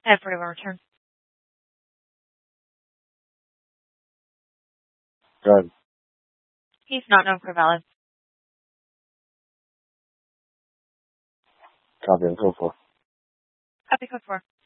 At 41 return. Good. He's not known for valid. Copy and code 4. Copy code 4.